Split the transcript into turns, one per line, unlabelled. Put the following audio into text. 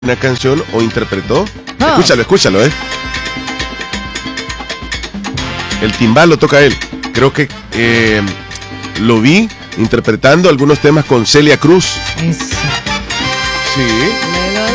una canción o interpretó.
Ah.
Escúchalo. El timbal lo toca él. Creo que lo vi interpretando algunos temas con Celia Cruz.
Eso.
Sí.